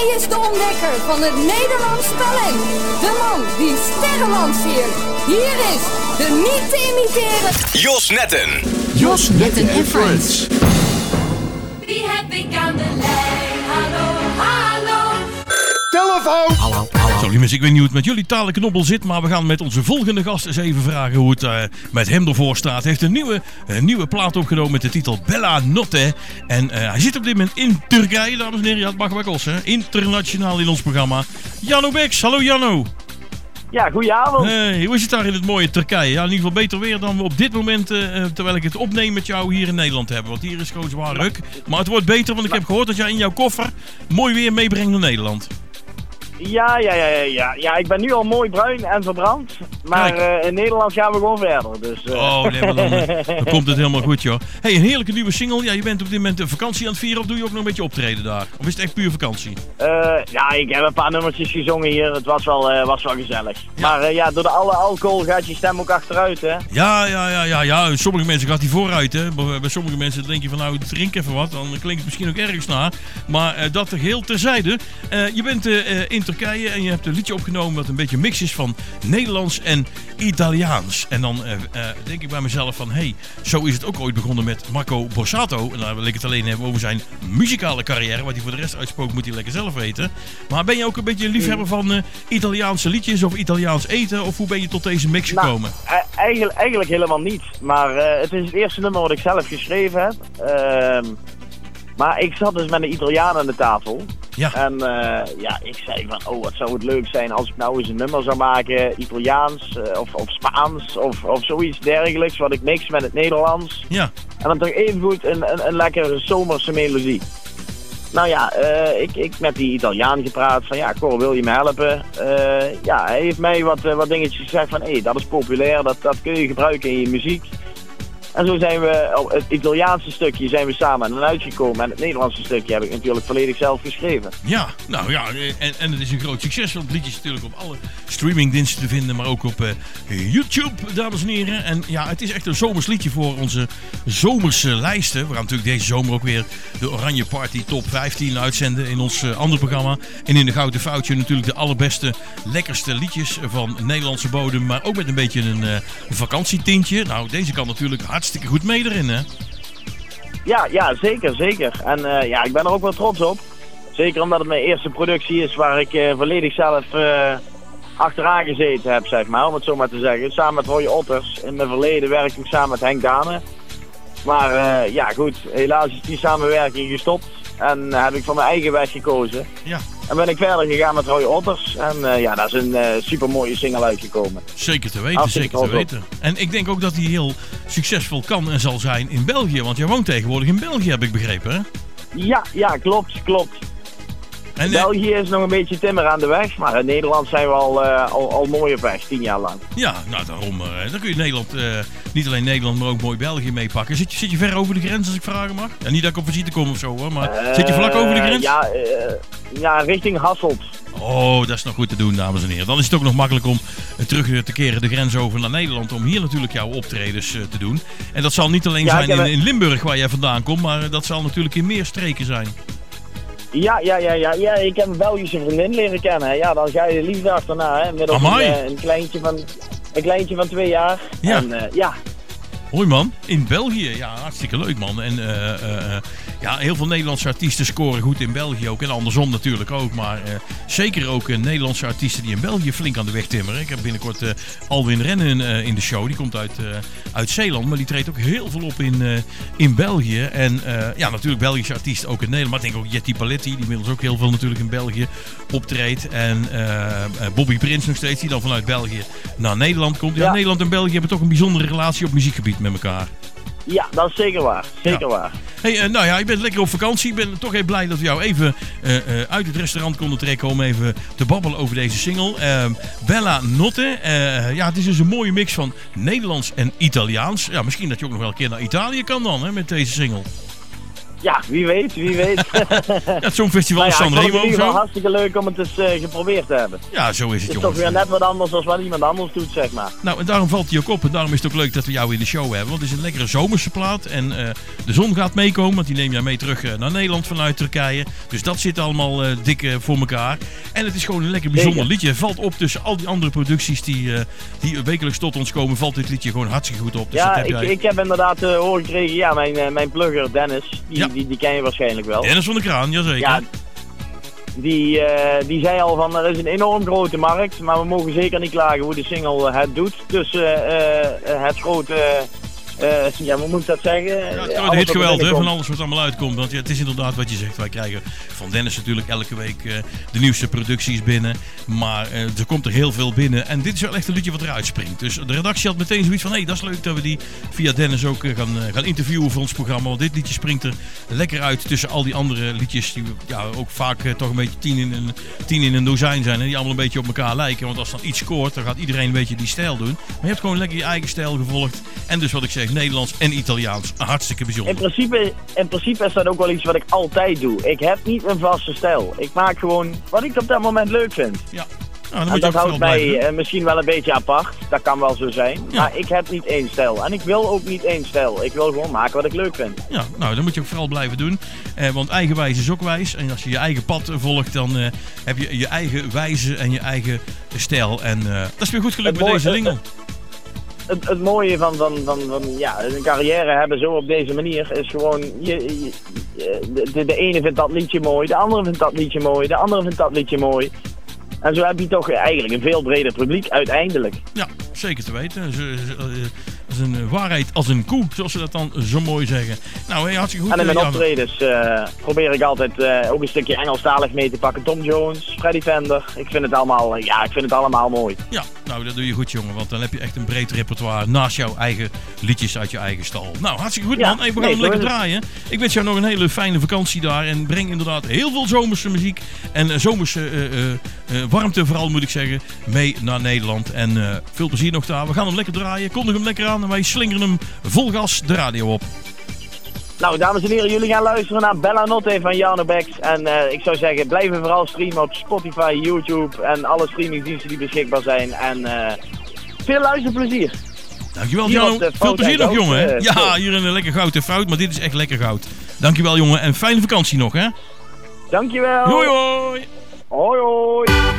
Hij is de ontdekker van het Nederlands talent. De man die sterren lanceert. Hier is de niet te imiteren Jos Netten. Jos Netten en Friends. Wie heb ik aan de lijn? Hallo, hallo. Telefoon! Hallo. Sorry mensen, ik weet niet hoe het met jullie talenknobbel zit, maar we gaan met onze volgende gast eens even vragen hoe het met hem ervoor staat. Hij heeft een nieuwe plaat opgenomen met de titel Bella Notte. En hij zit op dit moment in Turkije, dames en heren. Ja, het mag wel kosten, internationaal in ons programma. Janno Beks, hallo Janno. Ja, goedenavond. Hey, hoe is het daar in het mooie Turkije? Ja, in ieder geval beter weer dan we op dit moment, terwijl ik het opneem met jou hier in Nederland hebben. Want hier is gewoon zwaar ruk. Maar het wordt beter, want ik heb gehoord dat jij in jouw koffer mooi weer meebrengt naar Nederland. Ja, ik ben nu al mooi bruin en verbrand. Maar in Nederland gaan we gewoon verder. Dus, Oh, nee, maar dan komt het helemaal goed, joh. Hey, een heerlijke nieuwe single. Ja, je bent op dit moment een vakantie aan het vieren of doe je ook nog een beetje optreden daar? Of is het echt puur vakantie? Ja, ik heb een paar nummertjes gezongen hier. Het was wel gezellig. Ja. Maar door de alle alcohol gaat je stem ook achteruit, hè? Ja. Sommige mensen gaat die vooruit, hè. Bij sommige mensen denk je van nou, drink even wat. Dan klinkt het misschien ook ergens naar. Maar dat geheel terzijde. Je bent in Turkije en je hebt een liedje opgenomen wat een beetje een mix is van Nederlands en Italiaans. En dan denk ik bij mezelf van, hey, zo is het ook ooit begonnen met Marco Borsato. En dan wil ik het alleen hebben over zijn muzikale carrière. Wat hij voor de rest uitspookt moet hij lekker zelf weten. Maar ben je ook een beetje een liefhebber van Italiaanse liedjes of Italiaans eten? Of hoe ben je tot deze mix gekomen? Eigenlijk helemaal niet. Maar het is het eerste nummer wat ik zelf geschreven heb. Maar ik zat dus met een Italiaan aan de tafel. Ja. En ik zei van, wat zou het leuk zijn als ik nou eens een nummer zou maken, Italiaans of Spaans of zoiets dergelijks, wat ik mix met het Nederlands. Ja. En dan toch even goed een lekkere zomerse melodie. Nou ja, ik met die Italiaan gepraat van, ja, Cor, wil je me helpen? Hij heeft mij wat dingetjes gezegd van, dat is populair, dat kun je gebruiken in je muziek. En zo zijn we, op het Italiaanse stukje zijn we samen aan uitgekomen. En het Nederlandse stukje heb ik natuurlijk volledig zelf geschreven. Ja, nou ja, en het is een groot succes. Want het liedje is natuurlijk op alle streamingdiensten te vinden. Maar ook op YouTube, dames en heren. En ja, het is echt een zomers liedje voor onze zomerse lijsten. We gaan natuurlijk deze zomer ook weer de Oranje Party Top 15 uitzenden in ons andere programma. En in de Gouden Foutje natuurlijk de allerbeste, lekkerste liedjes van Nederlandse bodem. Maar ook met een beetje een vakantietintje. Nou, deze kan natuurlijk hartstikke goed mee erin, hè? Ja, zeker. En ik ben er ook wel trots op. Zeker omdat het mijn eerste productie is waar ik volledig zelf achteraan gezeten heb, zeg maar, om het zo maar te zeggen. Samen met Roy Otters. In mijn verleden werkte ik samen met Henk Dane. Maar goed, helaas is die samenwerking gestopt. En heb ik voor mijn eigen weg gekozen. Ja. En ben ik verder gegaan met Roy Otters. En daar is een super mooie single uitgekomen. Zeker te weten, En ik denk ook dat hij heel succesvol kan en zal zijn in België. Want jij woont tegenwoordig in België, heb ik begrepen, hè? Ja, klopt. En België is nog een beetje timmer aan de weg. Maar in Nederland zijn we al mooi op weg, 10 jaar lang. Ja, nou daarom. Dan kun je Nederland, niet alleen Nederland, maar ook mooi België meepakken. Zit je ver over de grens, als ik vragen mag? Ja, niet dat ik op visite kom of zo, hoor. Maar zit je vlak over de grens? Ja, richting Hasselt. Oh, dat is nog goed te doen, dames en heren. Dan is het ook nog makkelijk om terug te keren de grens over naar Nederland. Om hier natuurlijk jouw optredens te doen. En dat zal niet alleen zijn in Limburg, waar jij vandaan komt. Maar dat zal natuurlijk in meer streken zijn. Ja, ik heb een Belgische vriendin leren kennen. Ja, dan ga je de liefde achterna, hè. Met een kleintje van 2 jaar. Ja. En, Hoi man, in België. Ja, hartstikke leuk man. En heel veel Nederlandse artiesten scoren goed in België ook. En andersom natuurlijk ook. Maar zeker ook Nederlandse artiesten die in België flink aan de weg timmeren. Ik heb binnenkort Alwin Rennen in de show. Die komt uit Zeeland. Maar die treedt ook heel veel op in België. En natuurlijk Belgische artiesten ook in Nederland. Maar ik denk ook Jetty Paletti, die inmiddels ook heel veel natuurlijk in België optreedt. En Bobby Prins nog steeds, die dan vanuit België naar Nederland komt. Ja, Nederland en België hebben toch een bijzondere relatie op muziekgebied met elkaar. Ja, dat is zeker waar. Waar. Hey, je bent lekker op vakantie. Ik ben toch even blij dat we jou even uit het restaurant konden trekken om even te babbelen over deze single. Bella Notte. Het is dus een mooie mix van Nederlands en Italiaans. Ja, misschien dat je ook nog wel een keer naar Italië kan dan, hè, met deze single. Ja, wie weet. Het Songfestival is nou ja, Sanremo ik vond het in ieder zo. geval hartstikke leuk om het eens geprobeerd te hebben. Ja, zo is het, Het is jongens. toch weer net wat anders dan wat iemand anders doet, zeg maar. Nou, en daarom valt hij ook op. En daarom is het ook leuk dat we jou in de show hebben. Want het is een lekkere zomerse plaat. En de zon gaat meekomen. Want die neem jij mee terug naar Nederland vanuit Turkije. Dus dat zit allemaal dik voor elkaar. En het is gewoon een lekker bijzonder Zeker. liedje. Het valt op tussen al die andere producties die wekelijks tot ons komen. Valt dit liedje gewoon hartstikke goed op. Dus Ja, dat heb jij. ik heb inderdaad horen gekregen, ja, mijn plugger Dennis, Ja. die ken je waarschijnlijk wel. Dennis van der Kraan, jazeker. Ja, die zei al van, er is een enorm grote markt, maar we mogen zeker niet klagen hoe de single het doet. Dus het grote, ja, hoe moet ik dat zeggen? Ja, het Alles hit wat geweld erin hè, van komt. alles wat allemaal uitkomt. Want ja, het is inderdaad wat je zegt. Wij krijgen van Dennis natuurlijk elke week de nieuwste producties binnen. Maar er komt er heel veel binnen. En dit is wel echt een liedje wat eruit springt. Dus de redactie had meteen zoiets van... Hé, dat is leuk dat we die via Dennis ook gaan interviewen voor ons programma. Want dit liedje springt er lekker uit tussen al die andere liedjes... die ja, ook vaak toch een beetje 10 in een dozijn zijn. En die allemaal een beetje op elkaar lijken. Want als dan iets scoort, dan gaat iedereen een beetje die stijl doen. Maar je hebt gewoon lekker je eigen stijl gevolgd. En dus wat ik zeg, Nederlands en Italiaans. Hartstikke bijzonder. In principe is dat ook wel iets wat ik altijd doe. Ik heb niet een vaste stijl. Ik maak gewoon wat ik op dat moment leuk vind. Ja. Nou, dan En moet je dat ook vooral houdt blijven mij doen. misschien wel een beetje apart. Dat kan wel zo zijn. Ja. Maar ik heb niet één stijl. En ik wil ook niet één stijl. Ik wil gewoon maken wat ik leuk vind. Ja, nou, dat moet je ook vooral blijven doen. Want eigenwijs is ook wijs. En als je je eigen pad volgt, dan heb je je eigen wijze en je eigen stijl. En dat is weer goed gelukt met deze single. Het mooie van ja, een carrière hebben zo op deze manier is gewoon... De ene vindt dat liedje mooi, de andere vindt dat liedje mooi, de andere vindt dat liedje mooi. En zo heb je toch eigenlijk een veel breder publiek uiteindelijk. Ja, zeker te weten. Dat is een waarheid als een koe, zoals ze dat dan zo mooi zeggen. Nou, hey, hartstikke goed. En in mijn Jan. optredens probeer ik altijd ook een stukje Engelstalig mee te pakken. Tom Jones, Freddy Fender. Ik vind het allemaal mooi. Ja, nou, dat doe je goed, jongen. Want dan heb je echt een breed repertoire naast jouw eigen liedjes uit je eigen stal. Nou, hartstikke goed, Ja, man. Hey, we gaan hem zo lekker is het. draaien. Ik wens jou nog een hele fijne vakantie daar. En breng inderdaad heel veel zomerse muziek. En zomerse warmte vooral, moet ik zeggen, mee naar Nederland. En veel plezier nog daar. We gaan hem lekker draaien. Kondig hem lekker aan. En wij slingeren hem vol gas de radio op. Nou, dames en heren, jullie gaan luisteren naar Bella Notte van Jarno Bex. En ik zou zeggen, blijven vooral streamen op Spotify, YouTube en alle streamingdiensten die beschikbaar zijn. En veel luisterplezier. Dankjewel, Hier Jan. op de Veel fout plezier en nog, jongen. Hè? goud, Ja, hier een lekker goud en fout. Maar dit is echt lekker goud. Dankjewel, jongen. En fijne vakantie nog, hè. Dankjewel. Hoi, hoi. Hoi, hoi.